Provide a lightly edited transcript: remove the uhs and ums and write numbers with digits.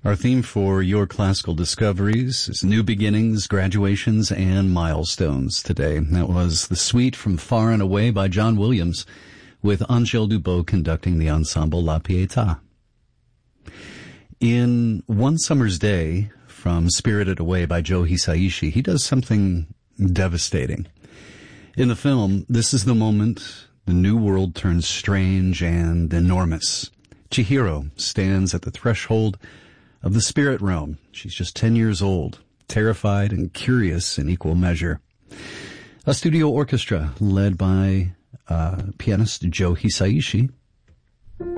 Our theme for your classical discoveries is new beginnings, graduations, and milestones today. That was The Suite from Far and Away by John Williams, with Angèle Dubot conducting the ensemble La Pietà. In One Summer's Day from Spirited Away by Joe Hisaishi, he does something devastating. In the film, this is the moment the new world turns strange and enormous. Chihiro stands at the threshold of the spirit realm. She's just 10 years old, terrified and curious in equal measure. A studio orchestra led by pianist Joe Hisaishi